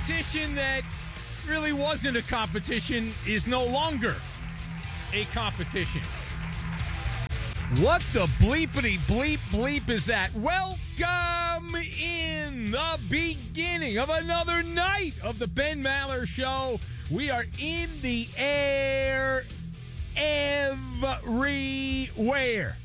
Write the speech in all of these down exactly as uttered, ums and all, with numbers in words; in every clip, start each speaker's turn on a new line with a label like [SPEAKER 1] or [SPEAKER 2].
[SPEAKER 1] competition that really wasn't a competition is no longer a competition. What the bleepity bleep bleep is that? Welcome in the beginning of another night of the Ben Maller Show. We are in the air everywhere.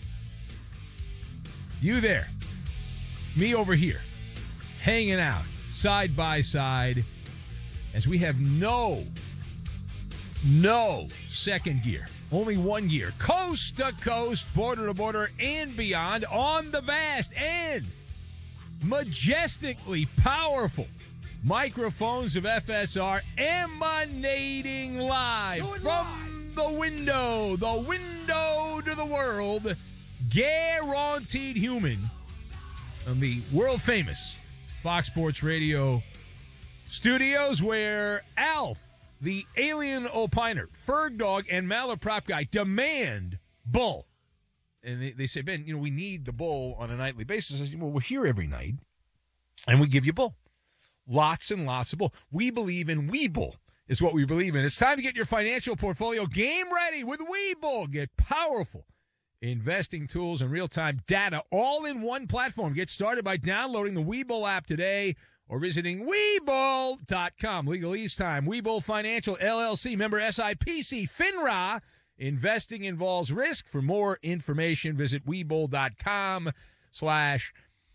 [SPEAKER 1] You there, me over here, hanging out side by side as we have no, no second gear. Only one gear, coast to coast, border to border, and beyond on the vast and majestically powerful microphones of F S R, emanating live from the window, the window to the world, guaranteed human, on the world-famous Fox Sports Radio studios, where Alf, the alien opiner, Ferg Dog, and Maller Prop Guy demand bull. And they, they say, Ben, you know, we need the bull on a nightly basis. I said, well, we're here every night, and we give you bull. Lots and lots of bull. We believe in Webull is what we believe in. It's time to get your financial portfolio game ready with Webull. Get powerful investing tools and real-time data all in one platform. Get started by downloading the Webull app today or visiting Webull dot com. Legalese time. Webull Financial, L L C, member S I P C, FINRA. Investing involves risk. For more information, visit Webull dot com slash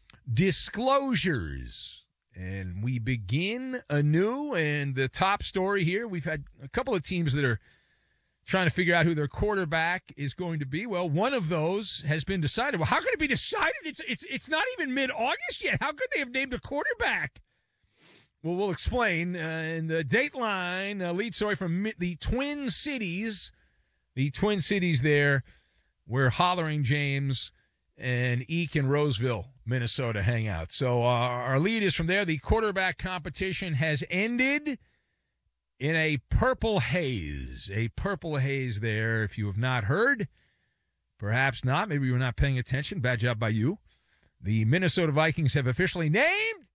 [SPEAKER 1] disclosures. And we begin anew, and the top story here, we've had a couple of teams that are trying to figure out who their quarterback is going to be. Well, one of those has been decided. Well, how could it be decided? It's it's it's not even mid-August yet. How could they have named a quarterback? Well, we'll explain. Uh, in the Dateline, uh, lead story from the Twin Cities, the Twin Cities there, where Hollering James and Eek and Roseville, Minnesota, hang out. So uh, our lead is from there. The quarterback competition has ended in a purple haze, a purple haze there. If you have not heard, perhaps not, maybe you were not paying attention. Bad job by you. The Minnesota Vikings have officially named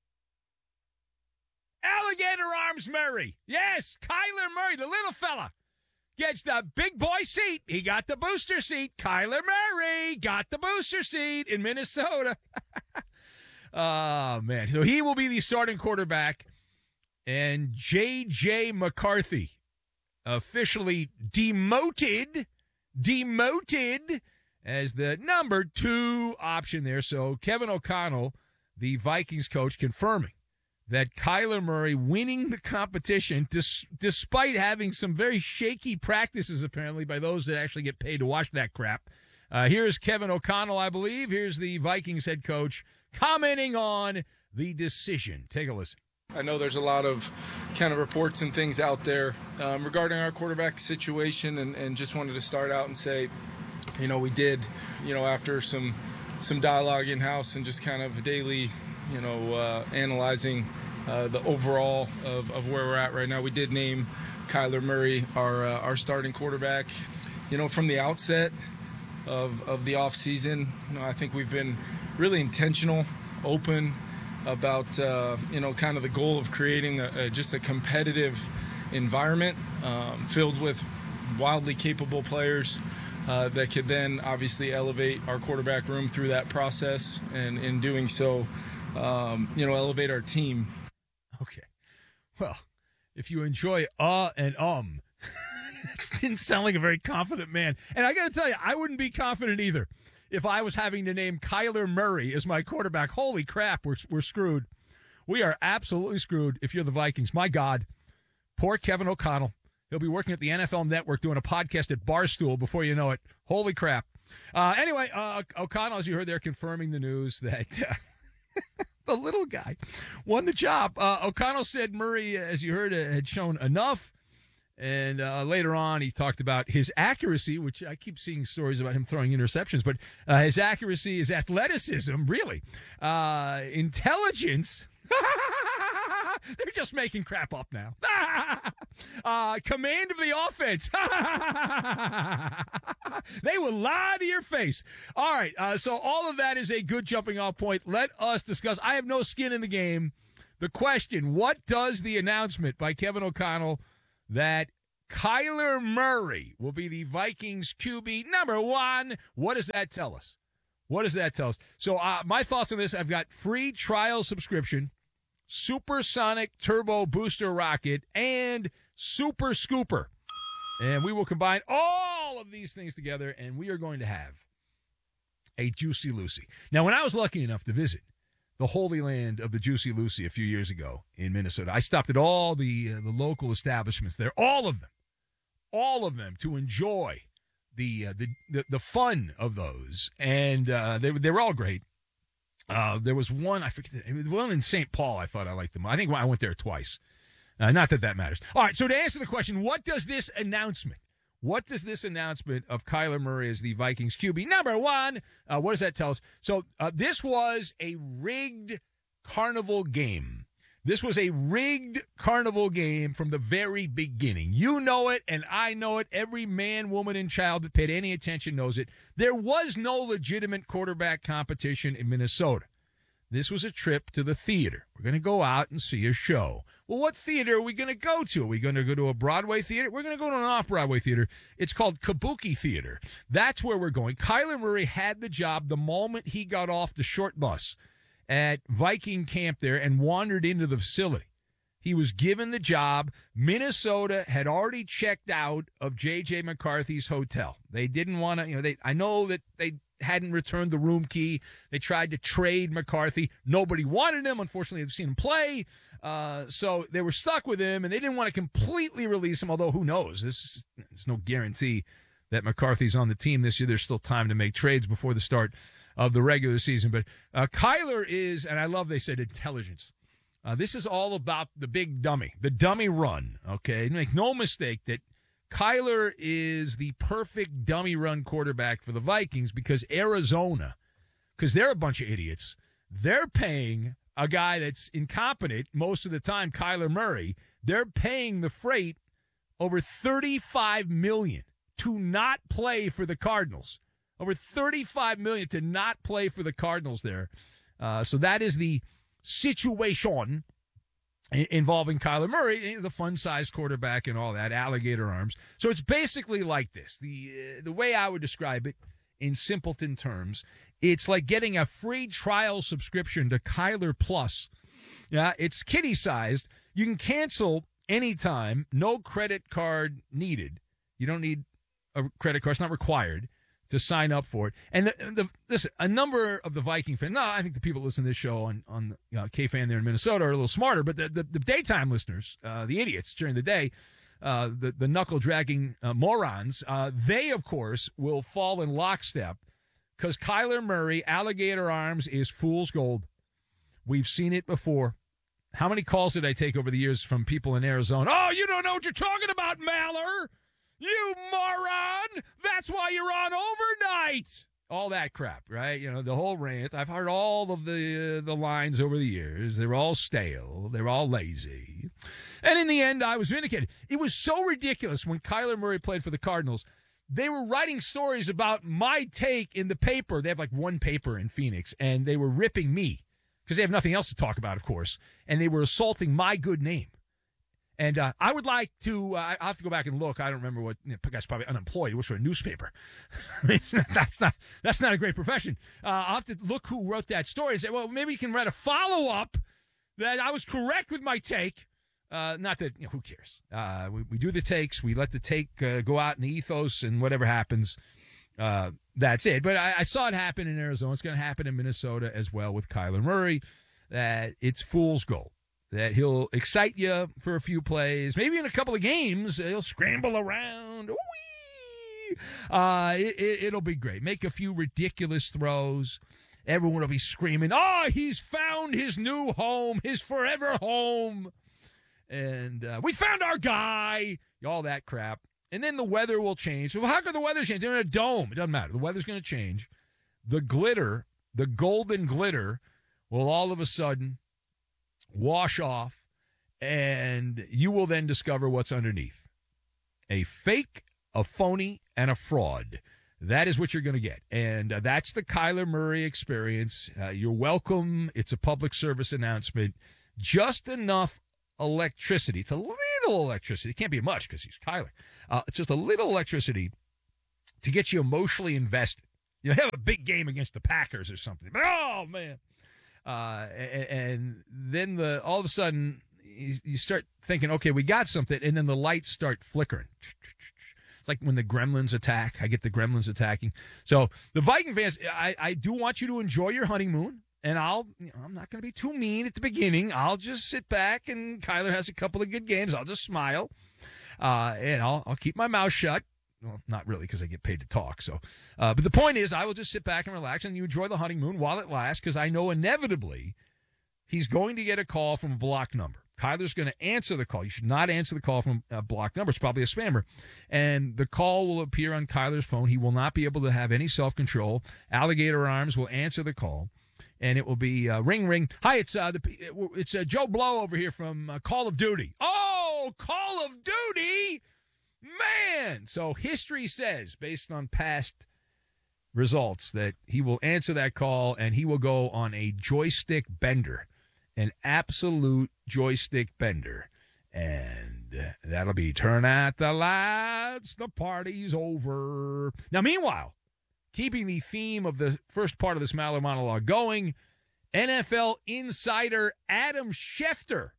[SPEAKER 1] Alligator Arms Murray. Yes, Kyler Murray, the little fella, gets the big boy seat. He got the booster seat. Kyler Murray got the booster seat in Minnesota. Oh, man. So he will be the starting quarterback. And J J McCarthy, officially demoted, demoted as the number two option there. So Kevin O'Connell, the Vikings coach, confirming that Kyler Murray winning the competition dis- despite having some very shaky practices, apparently, by those that actually get paid to watch that crap. Uh, here's Kevin O'Connell, I believe. Here's the Vikings head coach commenting on the decision. Take a listen.
[SPEAKER 2] I know there's a lot of kind of reports and things out there um, regarding our quarterback situation, and, and just wanted to start out and say, you know, we did, you know, after some some dialogue in-house and just kind of daily, you know, uh, analyzing uh, the overall of, of where we're at right now, we did name Kyler Murray our uh, our starting quarterback. You know, from the outset of, of the offseason, you know, I think we've been really intentional, open, about, uh, you know, kind of the goal of creating a, a, just a competitive environment um, filled with wildly capable players uh, that could then obviously elevate our quarterback room through that process, and in doing so, um, you know, elevate our team.
[SPEAKER 1] Okay. Well, if you enjoy uh and um, it didn't sound like a very confident man. And I got to tell you, I wouldn't be confident either if I was having to name Kyler Murray as my quarterback. Holy crap, we're we're screwed. We are absolutely screwed if you're the Vikings. My God, poor Kevin O'Connell. He'll be working at the N F L Network doing a podcast at Barstool before you know it. Holy crap. Uh, anyway, uh, O'Connell, as you heard there, confirming the news that uh, the little guy won the job. Uh, O'Connell said Murray, as you heard, uh, had shown enough. And uh, later on, he talked about his accuracy, which I keep seeing stories about him throwing interceptions, but uh, his accuracy, his athleticism, really, uh, intelligence. They're just making crap up now. uh, command of the offense. They will lie to your face. All right, uh, so all of that is a good jumping off point. Let us discuss. I have no skin in the game. The question, what does the announcement by Kevin O'Connell that Kyler Murray will be the Vikings Q B number one, what does that tell us? What does that tell us? So uh, my thoughts on this, I've got free trial subscription, supersonic turbo booster rocket, and super scooper. And we will combine all of these things together, and we are going to have a Juicy Lucy. Now, when I was lucky enough to visit the Holy Land of the Juicy Lucy a few years ago in Minnesota, I stopped at all the uh, the local establishments there, all of them, all of them, to enjoy the uh, the, the the fun of those, and uh, they they were all great. Uh, there was one I forget, it was one in Saint Paul. I thought I liked them. I think I went there twice. Uh, not that that matters. All right. So to answer the question, what does this announcement? What does this announcement of Kyler Murray as the Vikings Q B number one, uh, what does that tell us? So uh, this was a rigged carnival game. This was a rigged carnival game from the very beginning. You know it, and I know it. Every man, woman, and child that paid any attention knows it. There was no legitimate quarterback competition in Minnesota. This was a trip to the theater. We're going to go out and see a show. Well, what theater are we going to go to? Are we going to go to a Broadway theater? We're going to go to an off-Broadway theater. It's called Kabuki Theater. That's where we're going. Kyler Murray had the job the moment he got off the short bus at Viking camp there and wandered into the facility. He was given the job. Minnesota had already checked out of J J McCarthy's hotel. They didn't want to, you know, they, I know that they hadn't returned the room key. They tried to trade McCarthy. Nobody wanted him. Unfortunately, they've seen him play. Uh, so they were stuck with him, and they didn't want to completely release him, although who knows? This, there's no guarantee that McCarthy's on the team this year. There's still time to make trades before the start of the regular season. But uh, Kyler is, and I love they said intelligence. Uh, this is all about the big dummy, the dummy run, okay? Make no mistake that Kyler is the perfect dummy run quarterback for the Vikings because Arizona, because they're a bunch of idiots, they're paying a guy that's incompetent most of the time, Kyler Murray, they're paying the freight over thirty-five million dollars to not play for the Cardinals. Over thirty-five million dollars to not play for the Cardinals there. Uh, so that is the situation involving Kyler Murray, the fun-sized quarterback and all that, alligator arms. So it's basically like this. The uh, the way I would describe it in simpleton terms, it's like getting a free trial subscription to Kyler Plus. Yeah, it's kiddie-sized. You can cancel anytime, no credit card needed. You don't need a credit card. It's not required to sign up for it. And the, the, listen, a number of the Viking fans, no, I think the people listening to this show on, on you know, K-Fan there in Minnesota are a little smarter, but the, the, the daytime listeners, uh, the idiots during the day, uh, the, the knuckle-dragging uh, morons, uh, they, of course, will fall in lockstep because Kyler Murray, alligator arms, is fool's gold. We've seen it before. How many calls did I take over the years from people in Arizona? Oh, you don't know what you're talking about, Maller! You moron! That's why you're on overnight! All that crap, right? You know, the whole rant. I've heard all of the uh, the lines over the years. They're all stale. They're all lazy. And in the end, I was vindicated. It was so ridiculous when Kyler Murray played for the Cardinals. They were writing stories about my take in the paper. They have like one paper in Phoenix, and they were ripping me because they have nothing else to talk about, of course. And they were assaulting my good name. And uh, I would like to, uh, I'll have to go back and look. I don't remember what, you know, guy's probably unemployed. He works for a newspaper. that's not that's not a great profession. Uh, I'll have to look who wrote that story and say, well, maybe you can write a follow-up that I was correct with my take. Uh, not that, you know, who cares? Uh, we, we do the takes. We let the take uh, go out in the ethos, and whatever happens, uh, that's it. But I, I saw it happen in Arizona. It's going to happen in Minnesota as well with Kyler Murray. That it's fool's gold. That he'll excite you for a few plays. Maybe in a couple of games, he'll scramble around. Whee! Uh, it, it, it'll be great. Make a few ridiculous throws. Everyone will be screaming, oh, he's found his new home, his forever home. And uh, we found our guy. All that crap. And then the weather will change. Well, how could the weather change? They're in a dome. It doesn't matter. The weather's going to change. The glitter, the golden glitter, will all of a sudden wash off, and you will then discover what's underneath. A fake, a phony, and a fraud. That is what you're going to get. And uh, that's the Kyler Murray experience. Uh, you're welcome. It's a public service announcement. just enough electricity. It's a little electricity. It can't be much because he's Kyler. Uh, it's just a little electricity to get you emotionally invested. You know, have a big game against the Packers or something. Oh, man. Uh, and, and then the all of a sudden, you, you start thinking, okay, we got something, and then the lights start flickering. It's like when the gremlins attack. I get the gremlins attacking. So the Viking fans, I, I do want you to enjoy your honeymoon, and I'll, you know, I'm not going to be too mean at the beginning. I'll just sit back, and Kyler has a couple of good games. I'll just smile, uh, and I'll, I'll keep my mouth shut. Well, not really, because I get paid to talk. So, uh, but the point is, I will just sit back and relax, and you enjoy the honeymoon while it lasts, because I know inevitably he's going to get a call from a blocked number. Kyler's going to answer the call. You should not answer the call from a blocked number. It's probably a spammer. And the call will appear on Kyler's phone. He will not be able to have any self-control. Alligator arms will answer the call, and it will be uh, ring, ring. Hi, it's uh, the, it's uh, Joe Blow over here from uh, Call of Duty. Oh, Call of Duty! Man! So history says, based on past results, that he will answer that call, and he will go on a joystick bender. An absolute joystick bender. And that'll be turn out the lights, the party's over. Now, meanwhile, keeping the theme of the first part of this Maller monologue going, N F L insider Adam Schefter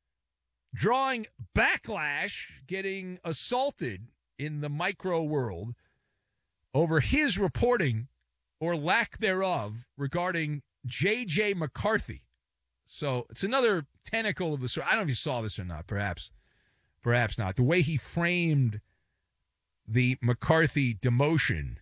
[SPEAKER 1] drawing backlash, getting assaulted in the micro world over his reporting, or lack thereof, regarding J J McCarthy. So it's another tentacle of the story. I don't know if you saw this or not, perhaps. Perhaps not. The way he framed the McCarthy demotion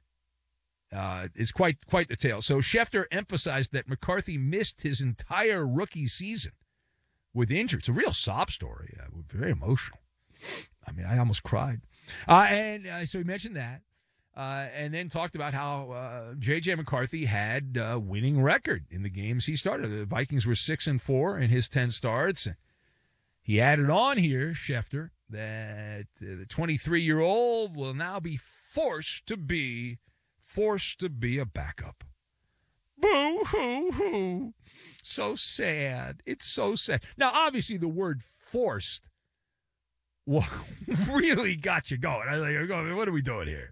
[SPEAKER 1] uh, is quite quite the tale. So Schefter emphasized that McCarthy missed his entire rookie season with injury. It's a real sob story. Uh, very emotional. I mean, I almost cried. Uh, and uh, so he mentioned that. Uh, and then talked about how uh, J J McCarthy had a winning record in the games he started. The Vikings were six and four in his ten starts. He added on here, Schefter, that uh, the twenty-three-year-old will now be forced to be forced to be a backup. Boo hoo hoo! So sad. It's so sad. Now, obviously, the word "forced" well, really got you going. I was like, what are we doing here?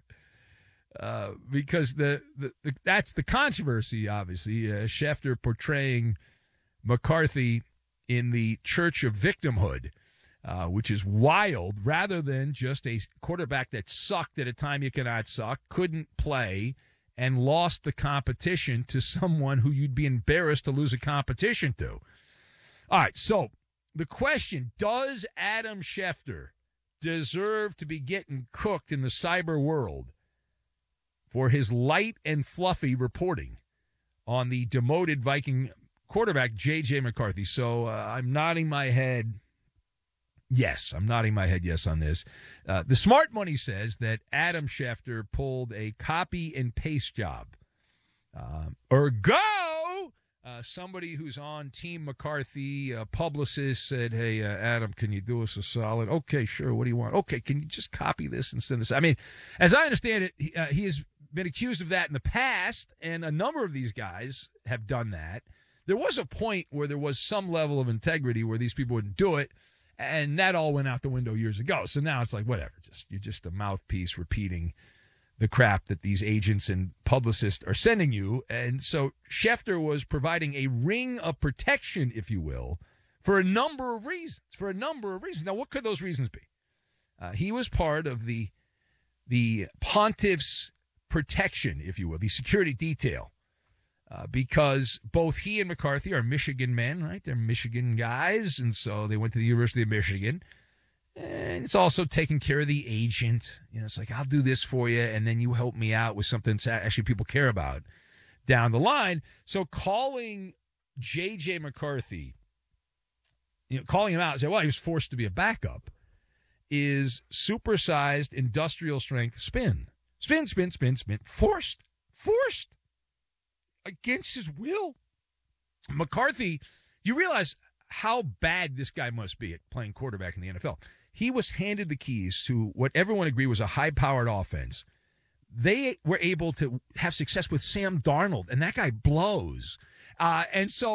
[SPEAKER 1] Uh, because the, the, the that's the controversy, obviously. Uh, Schefter portraying McCarthy in the church of victimhood, uh, which is wild, rather than just a quarterback that sucked at a time you cannot suck, couldn't play, and lost the competition to someone who you'd be embarrassed to lose a competition to. All right, so the question, does Adam Schefter deserve to be getting cooked in the cyber world for his light and fluffy reporting on the demoted Viking quarterback, J J McCarthy? So uh, I'm nodding my head yes. I'm nodding my head yes on this. Uh, the smart money says that Adam Schefter pulled a copy and paste job. Um, ergo, uh, somebody who's on Team McCarthy, a publicist, said, hey, uh, Adam, can you do us a solid? Okay, sure. What do you want? Okay, can you just copy this and send this? I mean, as I understand it, he, uh, he has been accused of that in the past, and a number of these guys have done that. There was a point where there was some level of integrity where these people wouldn't do it, and that all went out the window years ago. So now it's like, whatever, just you're just a mouthpiece repeating the crap that these agents and publicists are sending you. And so Schefter was providing a ring of protection, if you will, for a number of reasons. For a number of reasons. Now, what could those reasons be? Uh, he was part of the the pontiff's protection, if you will, the security detail, uh, because both he and McCarthy are Michigan men, right? They're Michigan guys, and so they went to the University of Michigan. And it's also taking care of the agent. You know, it's like, I'll do this for you, and then you help me out with something that actually people care about down the line. So calling J J McCarthy, you know, calling him out and saying, well, he was forced to be a backup, is supersized industrial strength spin. Spin, spin, spin, spin. Forced. Forced. Against his will. McCarthy, you realize how bad this guy must be at playing quarterback in the N F L. He was handed the keys to what everyone agreed was a high-powered offense. They were able to have success with Sam Darnold, and that guy blows. Uh, and so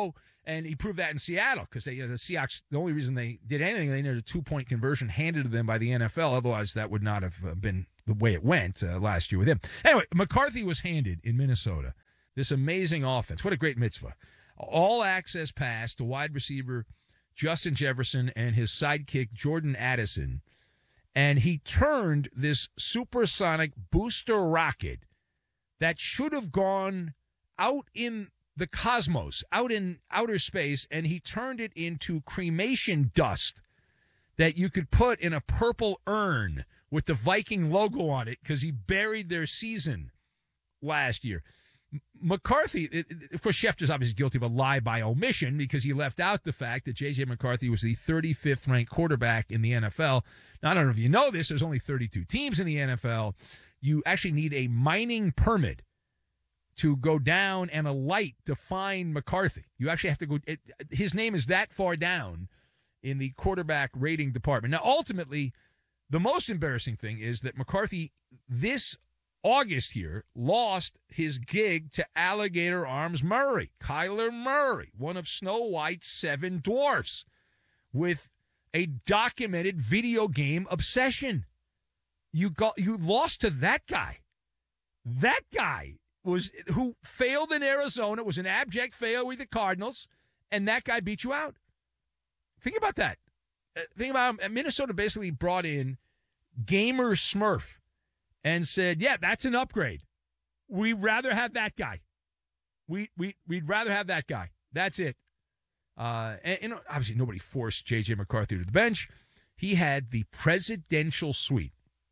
[SPEAKER 1] And he proved that in Seattle because you know, the Seahawks, the only reason they did anything, they needed a two-point conversion handed to them by the N F L. Otherwise, that would not have been the way it went uh, last year with him. Anyway, McCarthy was handed in Minnesota this amazing offense. What a great mitzvah. All-access pass to wide receiver Justin Jefferson and his sidekick Jordan Addison. And he turned this supersonic booster rocket that should have gone out in the cosmos, out in outer space, and he turned it into cremation dust that you could put in a purple urn with the Viking logo on it because he buried their season last year. McCarthy, it, it, of course, Schefter's obviously guilty of a lie by omission because he left out the fact that J J. McCarthy was the thirty-fifth ranked quarterback in the N F L. Now, I don't know if you know this. There's only thirty-two teams in the N F L. You actually need a mining permit to go down and a light to find McCarthy. You actually have to go. It, his name is that far down in the quarterback rating department. Now, ultimately, the most embarrassing thing is that McCarthy, this August here, lost his gig to Alligator Arms Murray, Kyler Murray, one of Snow White's seven dwarfs, with a documented video game obsession. You got you lost to that guy. That guy was who failed in Arizona, was an abject fail with the Cardinals, and that guy beat you out. Think about that. Think about it. Minnesota basically brought in Gamer Smurf and said, yeah, that's an upgrade. We'd rather have that guy. We, we, we'd rather have that guy. That's it. Uh, and, and obviously nobody forced J J. McCarthy to the bench. He had the presidential suite.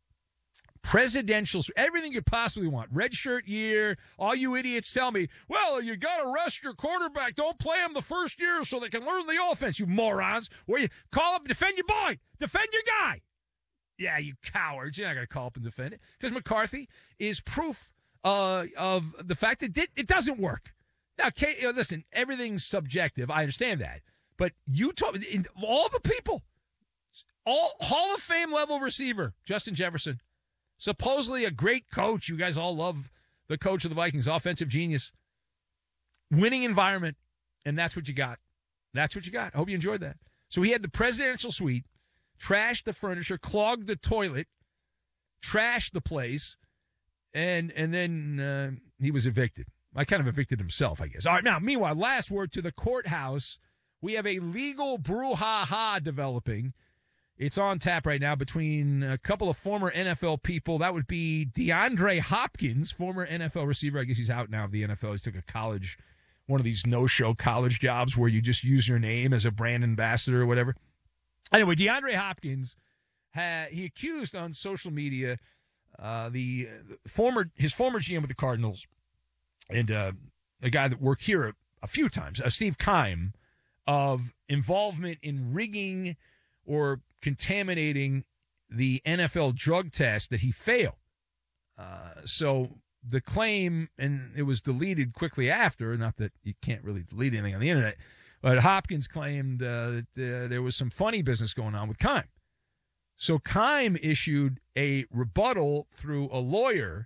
[SPEAKER 1] Presidential, everything you possibly want. Red shirt year. All you idiots tell me, well, you got to rest your quarterback. Don't play him the first year so they can learn the offense, you morons. Where you call up, defend your boy. Defend your guy. Yeah, you cowards. You're not going to call up and defend it. Because McCarthy is proof uh, of the fact that it, it doesn't work. Now, Kate, you know, listen, everything's subjective. I understand that. But you talk, all the people, all Hall of Fame level receiver, Justin Jefferson. Supposedly a great coach. You guys all love the coach of the Vikings, offensive genius. Winning environment, and that's what you got. That's what you got. I hope you enjoyed that. So he had the presidential suite, trashed the furniture, clogged the toilet, trashed the place, and and then uh, he was evicted. I kind of evicted himself, I guess. All right, now, meanwhile, last word to the courthouse. We have a legal brouhaha developing. It's on tap right now between a couple of former N F L people. That would be DeAndre Hopkins, former N F L receiver. I guess he's out now of the N F L. He took a college, one of these no-show college jobs where you just use your name as a brand ambassador or whatever. Anyway, DeAndre Hopkins, had, he accused on social media uh, the, the former his former G M with the Cardinals and uh, a guy that worked here a, a few times, uh, Steve Keim, of involvement in rigging or contaminating the N F L drug test that he failed. Uh, so the claim, and it was deleted quickly after, not that you can't really delete anything on the internet, but Hopkins claimed uh, that uh, there was some funny business going on with Keim. So Keim issued a rebuttal through a lawyer,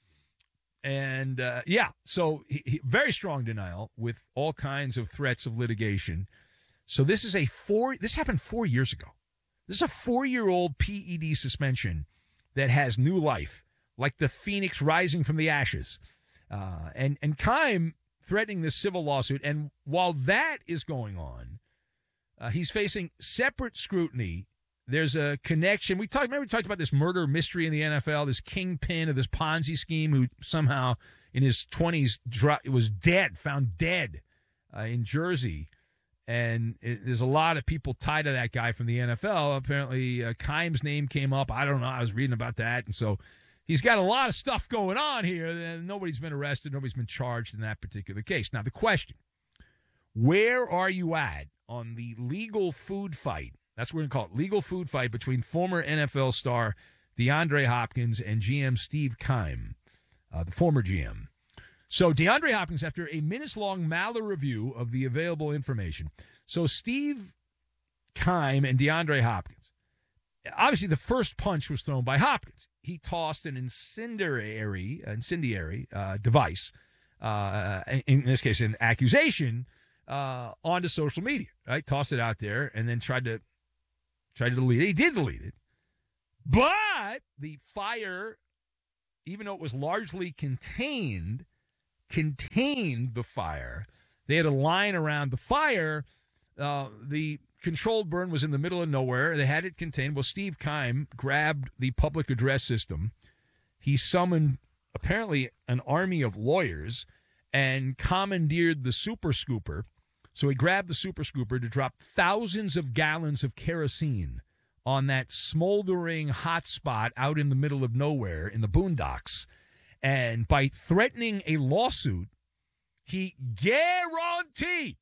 [SPEAKER 1] and uh, yeah, so he, he, very strong denial with all kinds of threats of litigation. So this is a four, this happened four years ago. This is a four-year-old P E D suspension that has new life, like the phoenix rising from the ashes. Uh, and, and Keim threatening this civil lawsuit. And while that is going on, uh, he's facing separate scrutiny. There's a connection. We talked, remember we talked about this murder mystery in the N F L, this kingpin of this Ponzi scheme who somehow in his twenties was dead, found dead uh, in Jersey. And it, there's a lot of people tied to that guy from the N F L. Apparently, uh, Keim's name came up. I don't know. I was reading about that. And so he's got a lot of stuff going on here. And nobody's been arrested. Nobody's been charged in that particular case. Now, the question, where are you at on the legal food fight? That's what we're going to call it. Legal food fight between former N F L star DeAndre Hopkins and G M Steve Keim, uh, the former G M. So DeAndre Hopkins, after a minutes-long Maller review of the available information, so Steve Keim and DeAndre Hopkins, obviously the first punch was thrown by Hopkins. He tossed an incendiary, incendiary uh, device, uh, in, in this case an accusation, uh, onto social media, right? Tossed it out there and then tried to tried to delete it. He did delete it. But the fire, even though it was largely contained, contained the fire. They had a line around the fire. Uh, the controlled burn was in the middle of nowhere. They had it contained. Well, Steve Keim grabbed the public address system. He summoned, apparently, an army of lawyers and commandeered the super scooper. So he grabbed the super scooper to drop thousands of gallons of kerosene on that smoldering hot spot out in the middle of nowhere in the boondocks. And by threatening a lawsuit, he guaranteed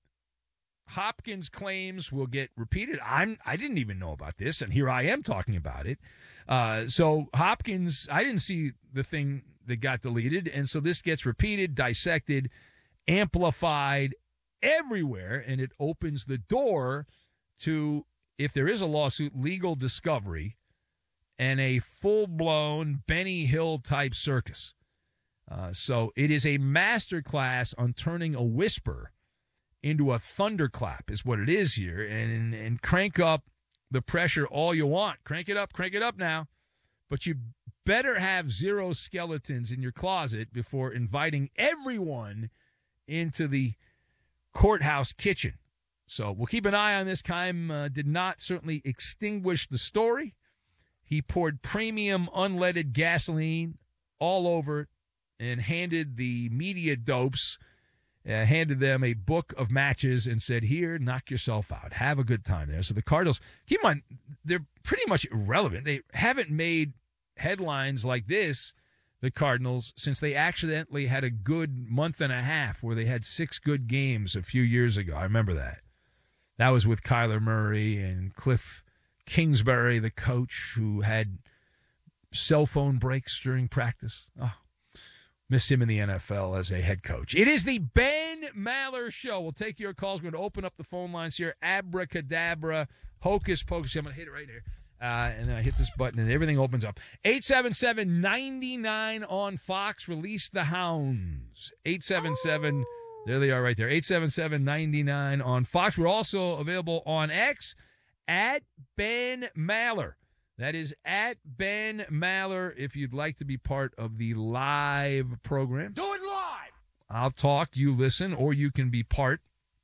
[SPEAKER 1] Hopkins' claims will get repeated. I'm, I didn't even know about this, and here I am talking about it. Uh, so Hopkins, I didn't see the thing that got deleted, and so this gets repeated, dissected, amplified everywhere, and it opens the door to, if there is a lawsuit, legal discovery and a full-blown Benny Hill-type circus. Uh, so it is a masterclass on turning a whisper into a thunderclap is what it is here, and, and crank up the pressure all you want. Crank it up, crank it up now. But you better have zero skeletons in your closet before inviting everyone into the courthouse kitchen. So we'll keep an eye on this. Keim uh, did not certainly extinguish the story. He poured premium unleaded gasoline all over it and handed the media dopes, uh, handed them a book of matches and said, here, knock yourself out. Have a good time there. So the Cardinals, keep in mind, they're pretty much irrelevant. They haven't made headlines like this, the Cardinals, since they accidentally had a good month and a half where they had six good games a few years ago. I remember that. That was with Kyler Murray and Cliff Kingsbury, the coach, who had cell phone breaks during practice. Oh, miss him in the N F L as a head coach. It is the Ben Maller Show. We'll take your calls. We're going to open up the phone lines here. Abracadabra, hocus pocus. I'm going to hit it right here. Uh, and then I hit this button and everything opens up. eight seven seven, nine nine on Fox. Release the hounds. eight seven seven. There they are right there. eight seven seven, nine nine on Fox. We're also available on X at Ben Maller. That is at Ben Maller if you'd like to be part of the live program. Do it live! I'll talk, you listen, or you can be part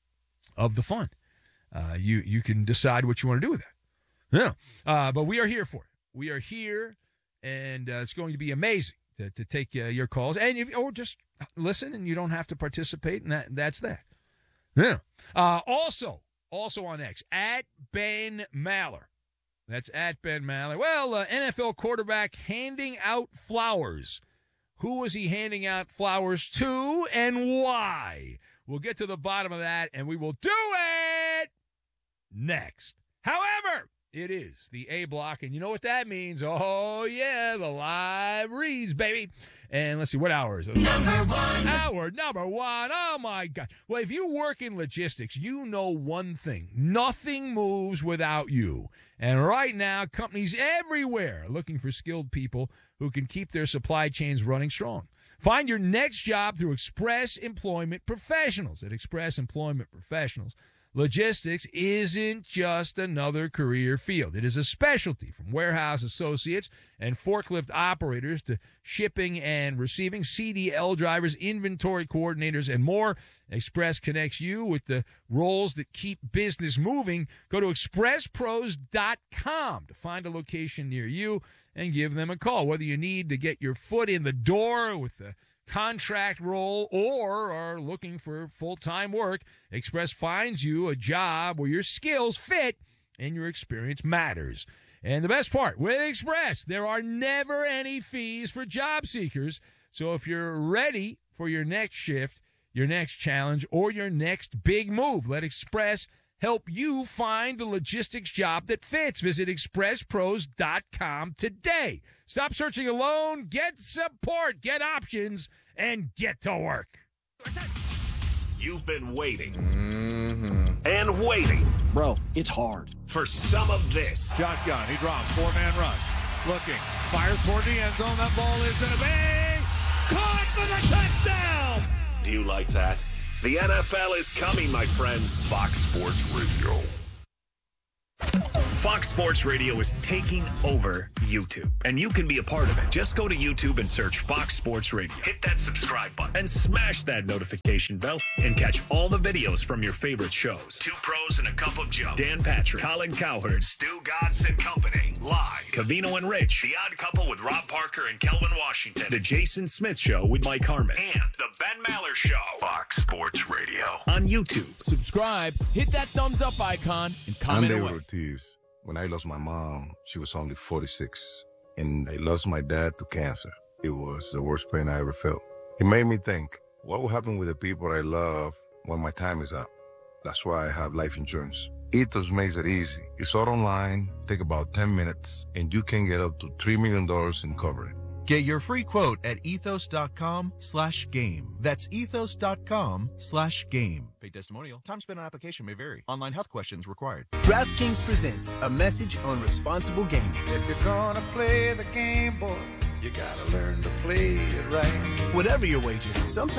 [SPEAKER 1] of the fun. Uh, you, you can decide what you want to do with that. Yeah, uh, but we are here for it. We are here, and uh, it's going to be amazing to, to take uh, your calls. And if, or just listen, and you don't have to participate, and that, that's that. Yeah. Uh, also, also on X, at Ben Maller. That's at Ben Maller. Well, uh, N F L quarterback handing out flowers. Who was he handing out flowers to and why? We'll get to the bottom of that, and we will do it next. However, it is the A block, and you know what that means. Oh, yeah, the live reads, baby. And let's see, what hour is it? Number one. Hour number one. Oh, my God. Well, if you work in logistics, you know one thing. Nothing moves without you. And right now, companies everywhere are looking for skilled people who can keep their supply chains running strong. Find your next job through Express Employment Professionals. At Express Employment Professionals, logistics isn't just another career field. It is a specialty, from warehouse associates and forklift operators to shipping and receiving, C D L drivers, inventory coordinators, and more. Express connects you with the roles that keep business moving. Go to express pros dot com to find a location near you and give them a call. Whether you need to get your foot in the door with the contract role or are looking for full-time work, Express finds you a job where your skills fit and your experience matters. And the best part, with Express, there are never any fees for job seekers. So if you're ready for your next shift, your next challenge, or your next big move, let Express help you find the logistics job that fits. Visit express pros dot com today. Stop searching alone. Get support. Get options. And get to work.
[SPEAKER 3] You've been waiting mm-hmm. and waiting.
[SPEAKER 4] Bro, it's hard.
[SPEAKER 3] For some of this.
[SPEAKER 5] Shotgun. He drops. Four-man rush. Looking. Fires toward the end zone. That ball is going to be caught for the touchdown.
[SPEAKER 3] Do you like that? The N F L is coming, my friends. Fox Sports Radio. Fox Sports Radio is taking over YouTube, and you can be a part of it. Just go to YouTube and search Fox Sports Radio. Hit that subscribe button and smash that notification bell and catch all the videos from your favorite shows. Two Pros and a Cup of Joe. Dan Patrick, Colin Cowherd, Stu Godson Company, Live, Cavino and Rich, The Odd Couple with Rob Parker and Kelvin Washington, The Jason Smith Show with Mike Harmon, and The Ben Maller Show. Fox Sports Radio on YouTube.
[SPEAKER 1] Subscribe, hit that thumbs up icon, and comment
[SPEAKER 4] I'm
[SPEAKER 1] away.
[SPEAKER 4] David Ortiz. When I lost my mom, she was only forty-six, and I lost my dad to cancer. It was the worst pain I ever felt. It made me think, what will happen with the people I love when my time is up? That's why I have life insurance. Ethos makes it easy. It's all online, take about ten minutes, and you can get up to three million dollars in coverage.
[SPEAKER 6] Get your free quote at ethos.com slash game. That's ethos.com slash game. Paid testimonial. Time spent on application may vary. Online health questions required.
[SPEAKER 7] DraftKings presents a message on responsible gaming.
[SPEAKER 8] If you're gonna play the game, boy, you gotta learn to play it right.
[SPEAKER 7] Whatever your wager, sometimes